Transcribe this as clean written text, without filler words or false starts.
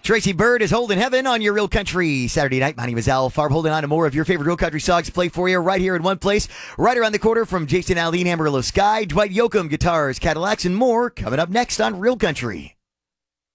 Tracy Bird is holding heaven on your Real Country Saturday night. My name is Al Farb, holding on to more of your favorite Real Country songs to play for you right here in one place, right around the corner from Jason Aldean, Amarillo Sky, Dwight Yoakam, guitars, Cadillacs, and more coming up next on Real Country.